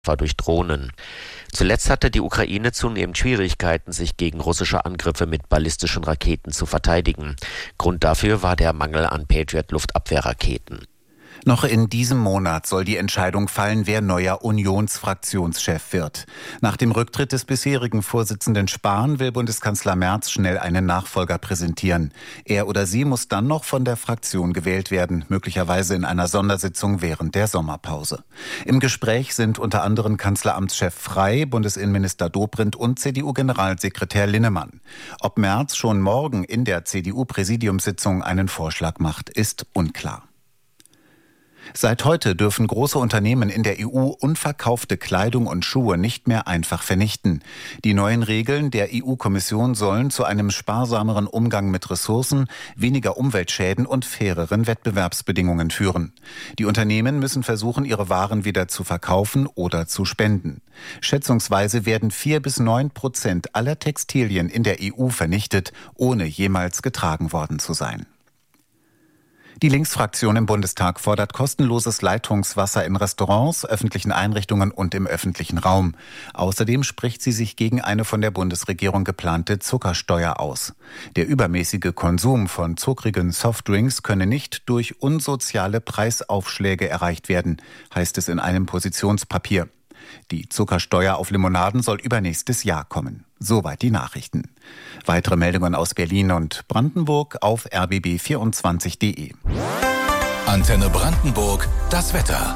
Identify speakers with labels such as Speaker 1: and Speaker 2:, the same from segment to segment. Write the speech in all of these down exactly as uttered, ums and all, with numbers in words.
Speaker 1: war durch Drohnen. Zuletzt hatte die Ukraine zunehmend Schwierigkeiten, sich gegen russische Angriffe mit ballistischen Raketen zu verteidigen. Grund dafür war der Mangel an Patriot-Luftabwehrraketen.
Speaker 2: Noch in diesem Monat soll die Entscheidung fallen, wer neuer Unionsfraktionschef wird. Nach dem Rücktritt des bisherigen Vorsitzenden Spahn will Bundeskanzler Merz schnell einen Nachfolger präsentieren. Er oder sie muss dann noch von der Fraktion gewählt werden, möglicherweise in einer Sondersitzung während der Sommerpause. Im Gespräch sind unter anderem Kanzleramtschef Frey, Bundesinnenminister Dobrindt und C D U-Generalsekretär Linnemann. Ob Merz schon morgen in der C D U-Präsidiumssitzung einen Vorschlag macht, ist unklar. Seit heute dürfen große Unternehmen in der E U unverkaufte Kleidung und Schuhe nicht mehr einfach vernichten. Die neuen Regeln der E U-Kommission sollen zu einem sparsameren Umgang mit Ressourcen, weniger Umweltschäden und faireren Wettbewerbsbedingungen führen. Die Unternehmen müssen versuchen, ihre Waren wieder zu verkaufen oder zu spenden. Schätzungsweise werden vier bis neun Prozent aller Textilien in der E U vernichtet, ohne jemals getragen worden zu sein. Die Linksfraktion im Bundestag fordert kostenloses Leitungswasser in Restaurants, öffentlichen Einrichtungen und im öffentlichen Raum. Außerdem spricht sie sich gegen eine von der Bundesregierung geplante Zuckersteuer aus. Der übermäßige Konsum von zuckrigen Softdrinks könne nicht durch unsoziale Preisaufschläge erreicht werden, heißt es in einem Positionspapier. Die Zuckersteuer auf Limonaden soll übernächstes Jahr kommen. Soweit die Nachrichten. Weitere Meldungen aus Berlin und Brandenburg auf r b b vierundzwanzig punkt d e.
Speaker 3: Antenne Brandenburg, das Wetter.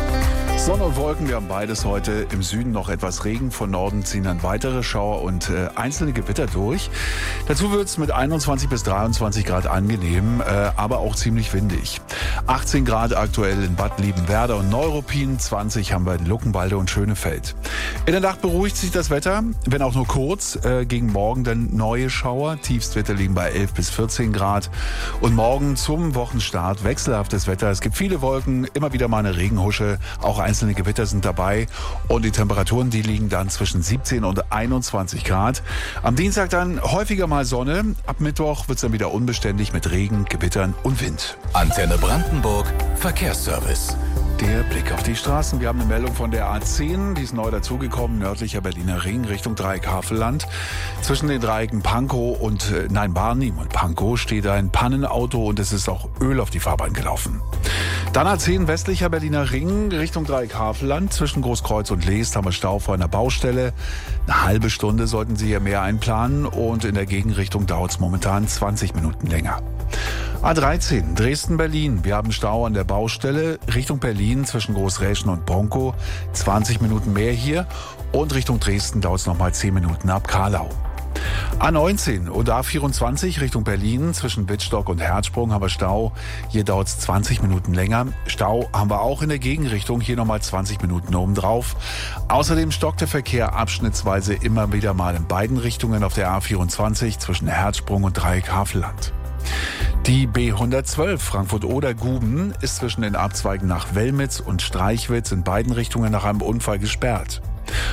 Speaker 4: Sonne und Wolken, wir haben beides heute. Im Süden noch etwas Regen, von Norden ziehen dann weitere Schauer und äh, einzelne Gewitter durch. Dazu wird es mit einundzwanzig bis dreiundzwanzig Grad angenehm, äh, aber auch ziemlich windig. achtzehn Grad aktuell in Bad Liebenwerda und Neuruppin, zwanzig haben wir in Luckenwalde und Schönefeld. In der Nacht beruhigt sich das Wetter, wenn auch nur kurz. Äh, gegen morgen dann neue Schauer, Tiefstwerte liegen bei elf bis vierzehn Grad. Und morgen zum Wochenstart wechselhaftes Wetter. Es gibt viele Wolken, immer wieder mal eine Regenhusche, auch ein Einzelne Gewitter sind dabei und die Temperaturen, die liegen dann zwischen siebzehn und einundzwanzig Grad. Am Dienstag dann häufiger mal Sonne. Ab Mittwoch wird es dann wieder unbeständig mit Regen, Gewittern und Wind.
Speaker 3: Antenne Brandenburg, Verkehrsservice.
Speaker 4: Der Blick auf die Straßen. Wir haben eine Meldung von der A zehn, die ist neu dazugekommen, nördlicher Berliner Ring Richtung Dreieck Havelland. Zwischen den Dreiecken Pankow und, äh, nein, Barnim und Pankow steht ein Pannenauto und es ist auch Öl auf die Fahrbahn gelaufen. Dann A zehn westlicher Berliner Ring Richtung Dreieck Havelland. Zwischen Großkreuz und Leest haben wir Stau vor einer Baustelle. Eine halbe Stunde sollten Sie hier mehr einplanen und in der Gegenrichtung dauert es momentan zwanzig Minuten länger. A dreizehn, Dresden-Berlin. Wir haben Stau an der Baustelle Richtung Berlin zwischen Großräschen und Bronkow. zwanzig Minuten mehr hier. Und Richtung Dresden dauert es nochmal zehn Minuten ab Karlau. A neunzehn und A vierundzwanzig Richtung Berlin zwischen Wittstock und Herzsprung haben wir Stau. Hier dauert es zwanzig Minuten länger. Stau haben wir auch in der Gegenrichtung. Hier nochmal zwanzig Minuten obendrauf. Außerdem stockt der Verkehr abschnittsweise immer wieder mal in beiden Richtungen auf der A vierundzwanzig zwischen Herzsprung und Dreieck Havelland. Die B hundertzwölf Frankfurt-Oder-Guben ist zwischen den Abzweigen nach Wellmitz und Streichwitz in beiden Richtungen nach einem Unfall gesperrt.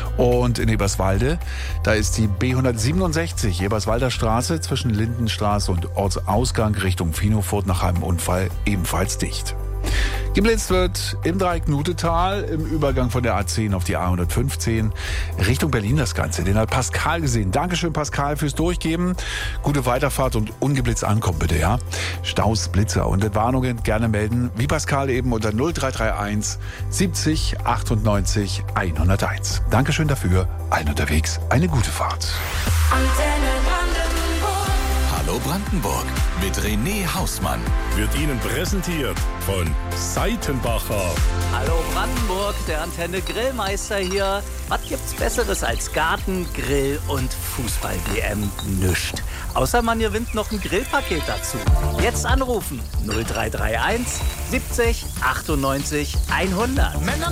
Speaker 4: Und in Eberswalde, da ist die B hundertsiebenundsechzig Eberswalder Straße zwischen Lindenstraße und Ortsausgang Richtung Finofurt nach einem Unfall ebenfalls dicht. Geblitzt wird im Dreieck Nutetal im Übergang von der A zehn auf die A hundertfünfzehn Richtung Berlin das Ganze. Den hat Pascal gesehen. Dankeschön, Pascal, fürs Durchgeben. Gute Weiterfahrt und ungeblitzt ankommen, bitte, ja? Staus, Blitzer und Entwarnungen gerne melden, wie Pascal eben unter null drei drei eins siebzig achtundneunzig hunderteins. Dankeschön dafür. Allen unterwegs eine gute Fahrt.
Speaker 3: Hallo Brandenburg mit René Hausmann.
Speaker 5: Wird Ihnen präsentiert von Seitenbacher.
Speaker 6: Hallo Brandenburg, der Antenne Grillmeister hier. Was gibt's Besseres als Garten, Grill und Fußball-W M? Nischt. Außer man gewinnt noch ein Grillpaket dazu. Jetzt anrufen null drei drei eins siebzig achtundneunzig hundert.